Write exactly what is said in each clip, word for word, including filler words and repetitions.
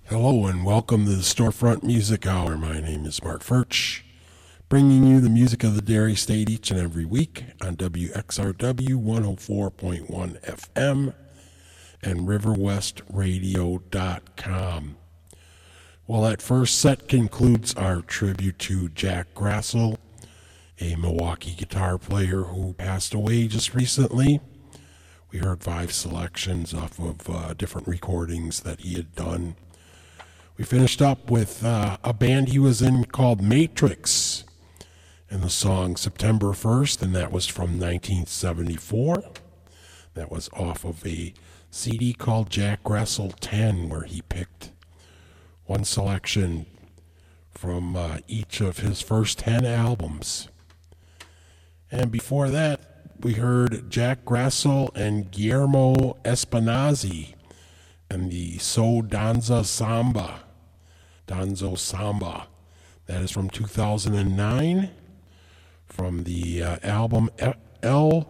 Hello and welcome to the Storefront Music Hour. My name is Mark Furch, bringing you the music of the Dairy State each and every week on W X R W one oh four point one F M and river west radio dot com. Well, that first set concludes our tribute to Jack Grassel, a Milwaukee guitar player who passed away just recently. We heard five selections off of uh, different recordings that he had done. We finished up with uh, a band he was in called Matrix and the song September first, and that was from nineteen seventy-four. That was off of a C D called Jack Grassel ten, where he picked one selection from uh, each of his first ten albums. And before that, we heard Jack Grassel and Guillermo Espenazi and the So Danza Samba. Danzo Samba. That is from two thousand nine, from the uh, album El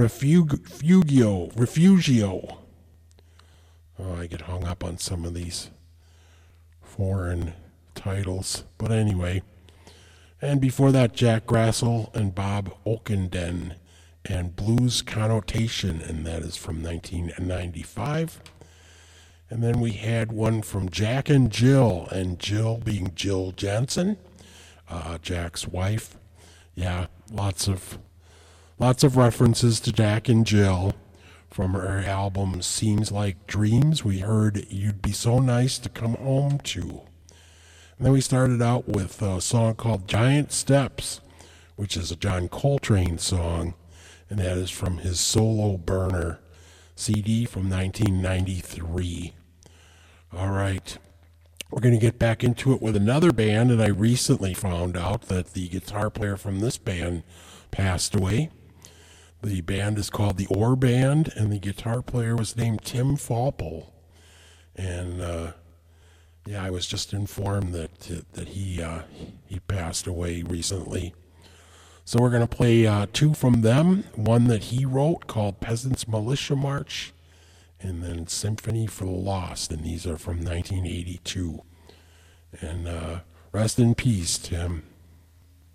Refugio. Refugio. Oh, I get hung up on some of these foreign titles. But anyway. And before that, Jack Grassel and Bob Okenden and Blues Connotation, and that is from nineteen ninety-five. And then we had one from Jack and Jill, and Jill being Jill Jensen, uh, Jack's wife. Yeah, lots of lots of references to Jack and Jill from her album Seems Like Dreams. We heard You'd Be So Nice to Come Home To. And then we started out with a song called Giant Steps, which is a John Coltrane song, and that is from his Solo Burner C D from nineteen ninety-three. All right, we're going to get back into it with another band, and I recently found out that the guitar player from this band passed away. The band is called the Orr Band, and the guitar player was named Tim Faupel. And uh, yeah, I was just informed that that he uh, he passed away recently. So we're going to play uh, two from them, one that he wrote called Peasants Militia March, and then Symphony for the Lost, and these are from nineteen eighty-two. And uh, rest in peace, Tim.